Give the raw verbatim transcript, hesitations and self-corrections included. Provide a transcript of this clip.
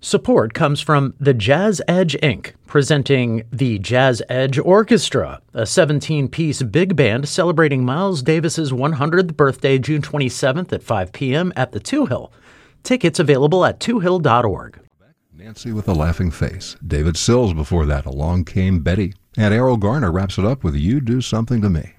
Support comes from the Jazz Edge, Incorporated, presenting the Jazz Edge Orchestra, a seventeen-piece big band celebrating Miles Davis's one hundredth birthday June twenty-seventh at five p.m. at the Two Hill. Tickets available at two hill dot org. Nancy with a Laughing Face. David Sills before that, Along Came Betty. And Errol Garner wraps it up with You Do Something to Me.